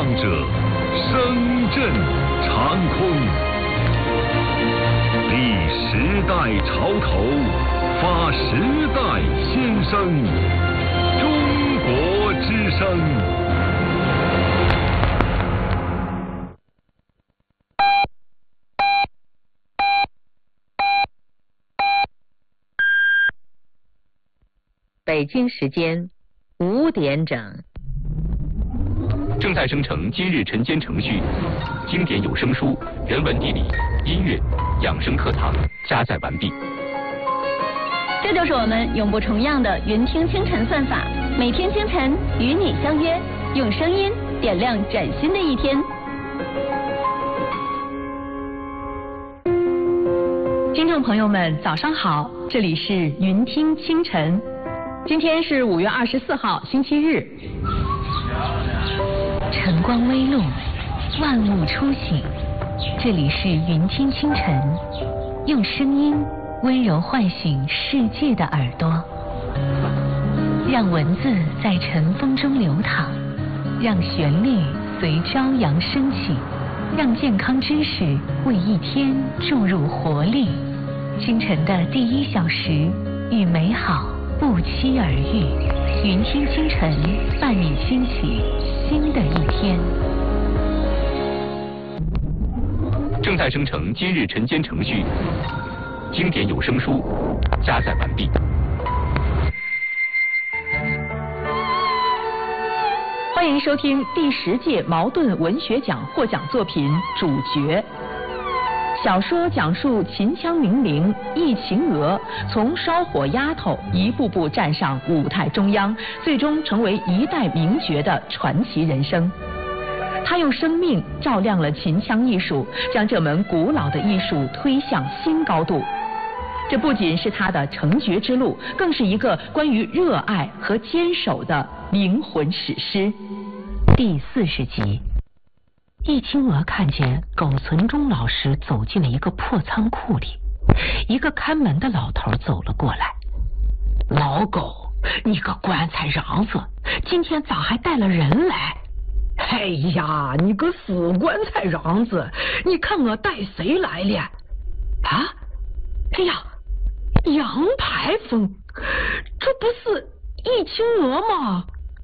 者，声震长空。立时代潮头，发时代先声。中国之声。 北京时间5点整。 正在生成今日晨间程序，经典有声书、人文地理、音乐、养生课堂加载完毕。 这就是我们永不重样的云听清晨算法，每天清晨与你相约，用声音点亮崭新的一天。 听众朋友们，早上好，这里是云听清晨。今天是5月24号，星期日。 晨光微露，万物初醒。这里是云听清晨，用声音温柔唤醒世界的耳朵，让文字在晨风中流淌，让旋律随朝阳升起，让健康知识为一天注入活力。清晨的第1小时，与美好不期而遇。云听清晨，伴你兴起新的一天。 正在生成今日晨间程序，经典有声书加载完毕。 欢迎收听第10届茅盾文学奖获奖作品《主角》。小说讲述秦腔名伶易秦娥从烧火丫头一步步站上舞台中央，最终成为一代名角的传奇人生。她用生命照亮了秦腔艺术，将这门古老的艺术推向新高度。这不仅是她的成角之路，更是一个关于热爱和坚守的灵魂史诗。 第40集。易清娥看见苟存忠老师走进了一个破仓库里，一个看门的老头走了过来。 老苟，你个棺材瓤子，今天咋还带了人来？哎呀，你个死棺材瓤子，你看我带谁来了？啊？哎呀，杨排风，这不是易清娥吗？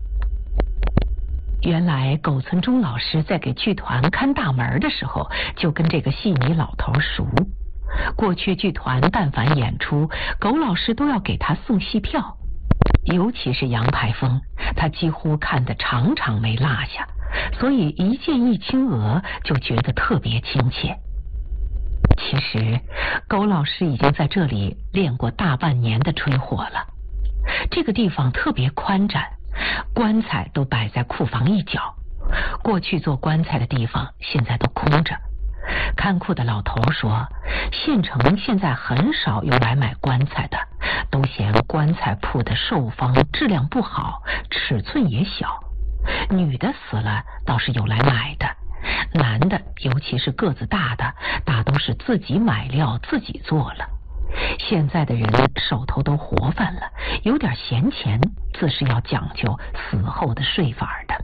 原来苟存忠老师在给剧团看大门的时候，就跟这个戏迷老头熟。过去剧团但凡演出，苟老师都要给他送戏票。尤其是杨排风，他几乎看得场场没落下，所以一见易清娥就觉得特别亲切。其实苟老师已经在这里练过大半年的吹火了。这个地方特别宽展，棺材都摆在库房一角，过去做棺材的地方现在都空着。看库的老头说，县城现在很少有来买棺材的，都嫌棺材铺的售方质量不好，尺寸也小。女的死了倒是有来买的，男的尤其是个子大的，大都是自己买料自己做了。现在的人手头都活泛了，有点闲钱自是要讲究死后的睡法的。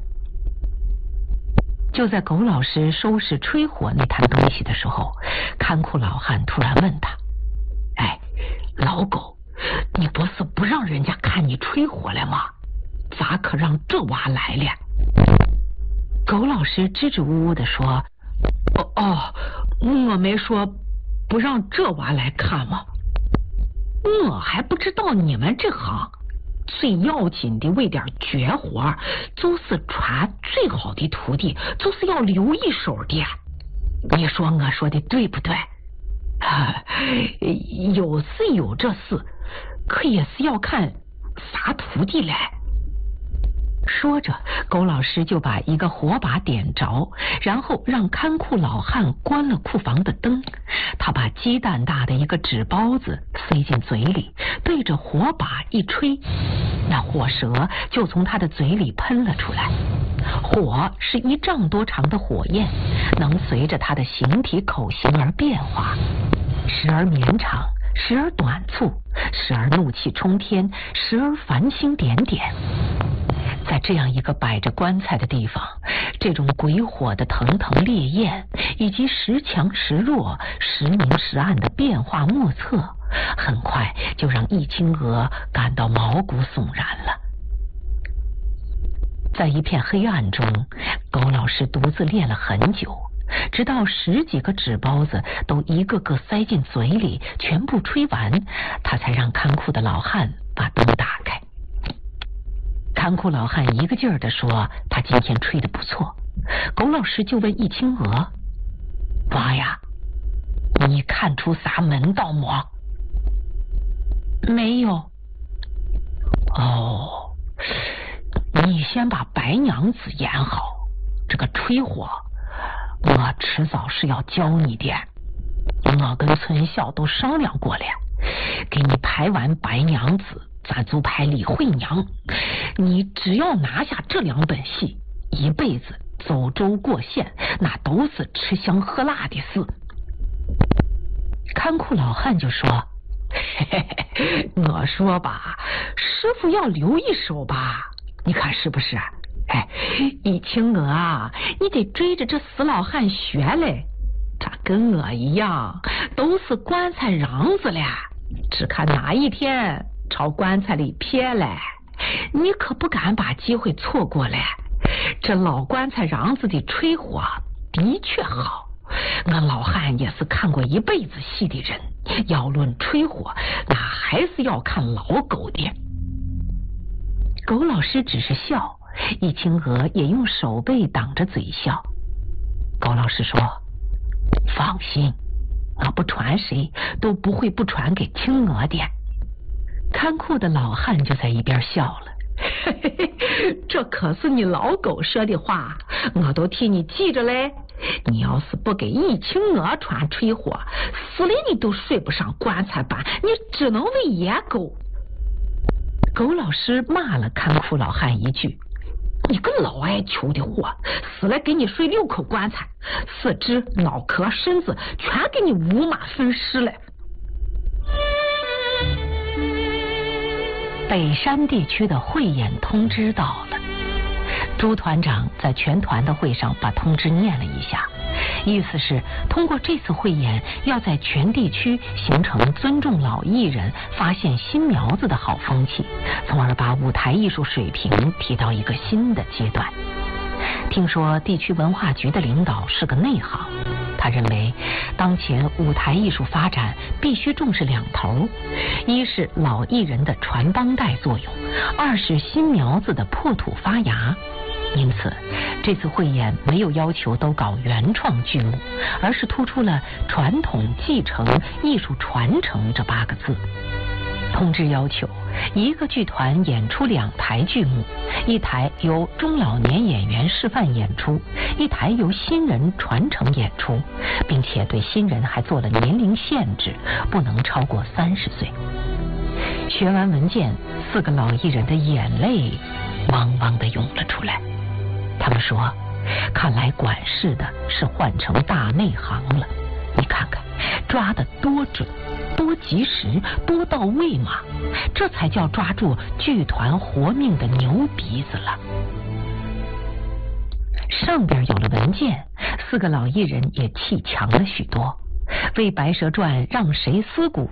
就在苟老师收拾吹火那摊东西的时候，看库老汉突然问他： 哎，老苟，你不是不让人家看你吹火了吗？咋可让这娃来了？ 苟老师支支吾吾地说： 我没说不让这娃来看吗？我还不知道你们这行最要紧的为点绝活，就是传最好的徒弟，就是要留一手的。你说我说的对不对？有是有这事，可也是要看啥徒弟来。 说着，苟老师就把一个火把点着，然后让看库老汉关了库房的灯。他把鸡蛋大的一个纸包子塞进嘴里，对着火把一吹，那火舌就从他的嘴里喷了出来。火是1丈多长的火焰，能随着他的形体口型而变化，时而绵长，时而短促，时而怒气冲天，时而繁星点点。 在这样一个摆着棺材的地方，这种鬼火的腾腾烈焰，以及时强时弱、时明时暗的变化莫测，很快就让易清娥感到毛骨悚然了。在一片黑暗中，狗老师独自练了很久，直到10几个纸包子都一个个塞进嘴里，全部吹完，他才让看库的老汉把灯打开。看库老汉一个劲儿地说他今天吹得不错，狗老师就问易清娥：妈呀，你看出啥门道么？ 没有。 哦，你先把白娘子演好，这个吹火我迟早是要教你的。我跟村校都商量过了，给你排完白娘子，咱就排李慧娘。你只要拿下这2本戏，一辈子走州过县，那都是吃香喝辣的事。看库老汉就说：嘿嘿，我说吧，师傅要留一手吧，你看是不是？哎，易清娥啊，你得追着这死老汉学嘞，他跟我一样都是棺材瓤子嘞，只看哪一天朝棺材里瞥嘞，你可不敢把机会错过嘞。这老棺材瓤子的吹火的确好，我老汉也是看过一辈子戏的人，要论吹火，那还是要看老狗的。狗老师只是笑，易清娥也用手背挡着嘴笑。狗老师说：放心，我不传谁都不会不传给清娥的。看库的老汉就在一边笑了：嘿嘿嘿，这可是你老狗说的话，我都替你记着嘞。你要是不给易清娥传吹火，死了你都睡不上棺材板，你只能喂野狗。狗老师骂了看库老汉一句：你个老爱求的货，死了给你睡6口棺材，四肢、脑壳、身子全给你五马分尸了。北山地区的汇演通知到了，朱团长在全团的会上把通知念了一下，意思是通过这次汇演，要在全地区形成尊重老艺人、发现新苗子的好风气，从而把舞台艺术水平提到一个新的阶段。听说地区文化局的领导是个内行，他认为当前舞台艺术发展必须重视2头，一是老艺人的传帮带作用，二是新苗子的破土发芽。因此这次汇演没有要求都搞原创剧目，而是突出了传统继承、艺术传承这8个字。通知要求一个剧团演出2台剧目，一台由中老年演员示范演出，一台由新人传承演出，并且对新人还做了年龄限制，不能超过30岁。学完文件，4个老艺人的眼泪汪汪地涌了出来。他们说，看来管事的是换成大内行了，你看看抓得多准，多及时，多到位嘛，这才叫抓住剧团活命的牛鼻子了。上边有了文件，4个老艺人也气强了许多，为《白蛇传》让谁思古